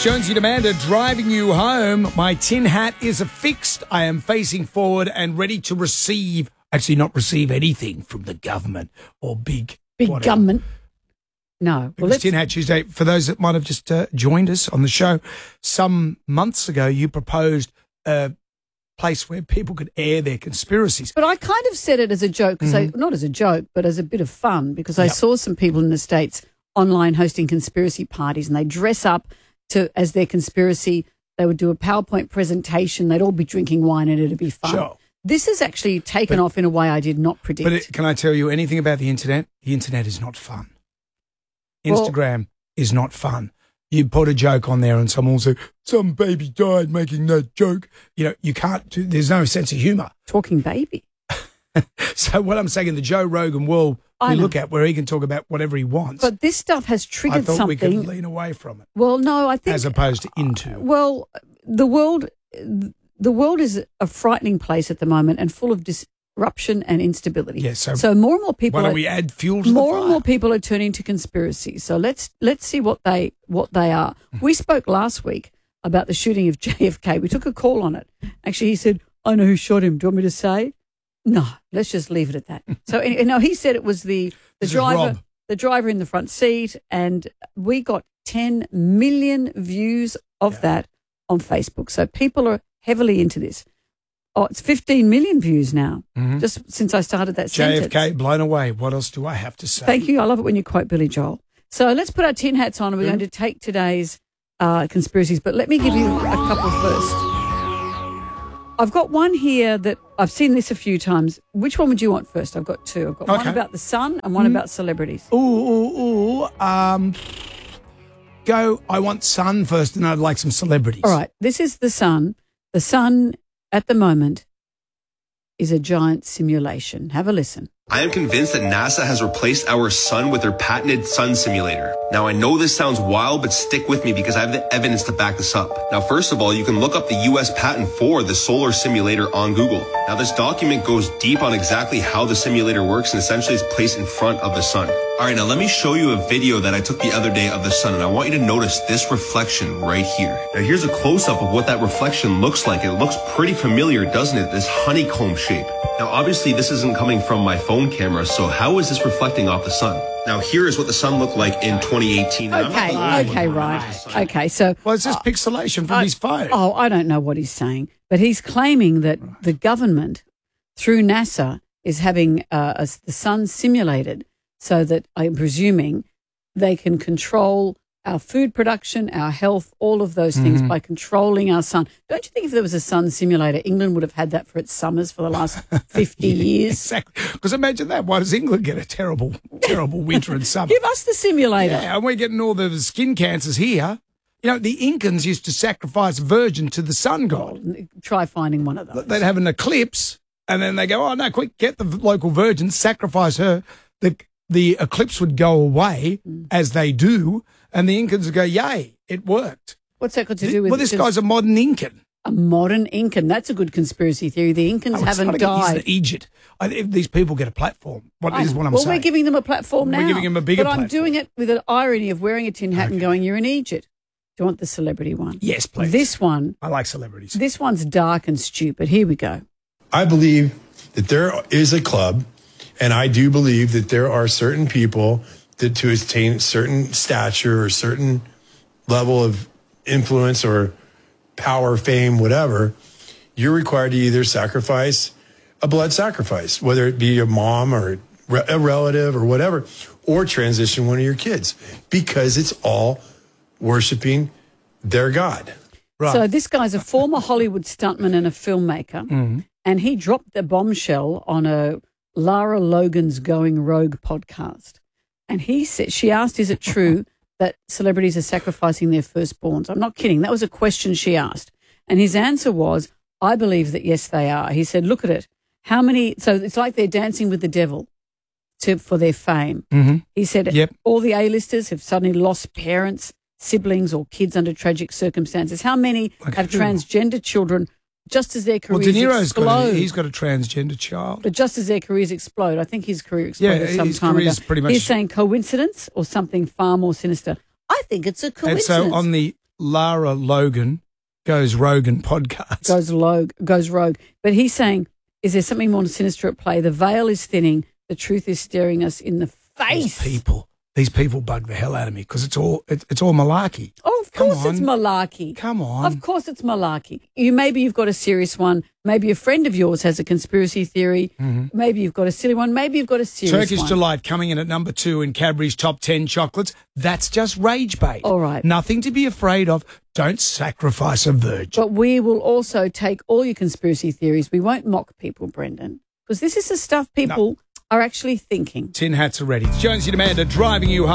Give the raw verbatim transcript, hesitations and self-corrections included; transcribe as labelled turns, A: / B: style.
A: Jonesy and Amanda driving you home. My tin hat is affixed. I am facing forward and ready to receive, actually not receive anything from the government or big...
B: Big
A: whatever.
B: government. No.
A: Well, it's Tin Hat Tuesday. For those that might have just uh, joined us on the show, some months ago you proposed a place where people could air their conspiracies.
B: But I kind of said it as a joke, mm-hmm. I, not as a joke, but as a bit of fun, because I yep. saw some people in the States online hosting conspiracy parties, and they dress up to as their conspiracy. They would do a PowerPoint presentation. They'd all be drinking wine, and it'd be fun. Sure. This has actually taken but, off in a way I did not predict.
A: But it, can I tell you anything about the internet? The internet is not fun. Instagram well, is not fun. You put a joke on there and someone will say, some baby died making that joke. You know, you can't do, there's no sense of humour.
B: Talking baby.
A: So what I'm saying in the Joe Rogan world we look at where he can talk about whatever he wants.
B: But this stuff has triggered
A: I thought
B: something.
A: we could lean away from it.
B: Well, no, I think.
A: As opposed to into.
B: Uh, well, the world, the world is a frightening place at the moment and full of disruption and instability.
A: Yes, so,
B: so more and more people.
A: Why don't
B: are,
A: we add fuel to
B: more
A: the fire?
B: and more people are turning to conspiracies. So let's let's see what they what they are. We spoke last week about the shooting of J F K. We took a call on it. Actually, he said, "I know who shot him. Do you want me to say?" No, let's just leave it at that. So, you know, he said it was the the
A: this
B: driver, the driver in the front seat, and we got ten million views of yeah. that on Facebook. So people are heavily into this. Oh, it's fifteen million views now, mm-hmm. just since I started that sentence.
A: J F K, blown away. What else do I have to say?
B: Thank you. I love it when you quote Billy Joel. So let's put our tin hats on and we're mm-hmm. going to take today's uh, conspiracies. But let me give you a couple first. I've got one here that I've seen this a few times. Which one would you want first? I've got two. I've got okay. one about the sun and one mm. about celebrities.
A: Ooh, ooh, ooh. Um, go, I want sun first and I'd like some celebrities.
B: All right. This is the sun. The sun at the moment is a giant simulation. Have a listen.
C: I am convinced that NASA has replaced our sun with their patented sun simulator. Now, I know this sounds wild, but stick with me because I have the evidence to back this up. Now, first of all, you can look up the U S patent for the solar simulator on Google. Now, this document goes deep on exactly how the simulator works and essentially is placed in front of the sun. All right, now let me show you a video that I took the other day of the sun, and I want you to notice this reflection right here. Now, here's a close-up of what that reflection looks like. It looks pretty familiar, doesn't it? This honeycomb shape. Now, obviously, this isn't coming from my phone camera, so how is this reflecting off the sun? Now, here is what the sun looked like in twenty eighteen.
B: Okay, okay, right. Okay, so...
A: Well, it's just uh, pixelation from
B: uh,
A: his phone.
B: Oh, I don't know what he's saying, but he's claiming that right. the government, through NASA, is having uh, a, the sun simulated so that, I'm presuming, they can control our food production, our health, all of those things mm-hmm. by controlling our sun. Don't you think if there was a sun simulator, England would have had that for its summers for the last fifty
A: yeah,
B: years?
A: Exactly. Because imagine that. Why does England get a terrible, terrible winter and summer?
B: Give us the simulator.
A: Yeah, and we're getting all the skin cancers here. You know, the Incans used to sacrifice a virgin to the sun god.
B: Oh, try finding one of those.
A: They'd have an eclipse, and then they go, oh, no, quick, get the local virgin, sacrifice her. The, the eclipse would go away, mm. as they do, and the Incans would go, yay, it worked.
B: What's that got to do with...
A: Well, this guy's a modern Incan.
B: A modern Incan. That's a good conspiracy theory. The Incans oh, haven't died.
A: He's Egypt. I, if these people get a platform, what is what I'm
B: well,
A: saying.
B: Well, we're giving them a platform now.
A: We're giving them a bigger
B: But
A: platform.
B: I'm doing it with an irony of wearing a tin hat okay. and going, you're in Egypt. Do you want the celebrity one?
A: Yes, please.
B: This one...
A: I like celebrities.
B: This one's dark and stupid. Here we go.
D: I believe that there is a club, and I do believe that there are certain people that to attain certain stature or certain level of influence or power, fame, whatever, you're required to either sacrifice a blood sacrifice, whether it be a mom or a relative or whatever, or transition one of your kids, because it's all worshiping their God.
B: Right. So this guy's a former Hollywood stuntman and a filmmaker, mm-hmm. and he dropped the bombshell on a Lara Logan's Going Rogue podcast. And he said, she asked, is it true that celebrities are sacrificing their firstborns? I'm not kidding. That was a question she asked. And his answer was, I believe that, yes, they are. He said, look at it. How many, so it's like they're dancing with the devil to, for their fame. Mm-hmm. He said, yep. all the A-listers have suddenly lost parents, siblings or kids under tragic circumstances. How many okay. have transgender children just as their careers
A: well, De Niro's
B: explode?
A: Got a, he's got a transgender child.
B: But just as their careers explode, I think his career exploded
A: yeah,
B: some
A: his
B: time
A: career's
B: ago.
A: Pretty much...
B: He's saying coincidence or something far more sinister. I think it's a coincidence.
A: And so on the Lara Logan Goes Rogan podcast.
B: Goes rogue, goes rogue. But he's saying, is there something more sinister at play? The veil is thinning. The truth is staring us in the face.
A: These people, these people bug the hell out of me because it's all it, it's all malarkey.
B: Oh, of
A: Come
B: course it's
A: on.
B: malarkey.
A: Come on.
B: Of course it's malarkey. You maybe you've got a serious one. Maybe a friend of yours has a conspiracy theory. Mm-hmm. Maybe you've got a silly one. Maybe you've got a serious
A: Turkish
B: one.
A: Delight coming in at number two in Cadbury's top ten chocolates. That's just rage bait.
B: All right.
A: Nothing to be afraid of. Don't sacrifice a virgin.
B: But we will also take all your conspiracy theories. We won't mock people, Brendan, because this is the stuff people no. are actually thinking.
A: Tin hats are ready. It's Jonesy and Amanda driving you home.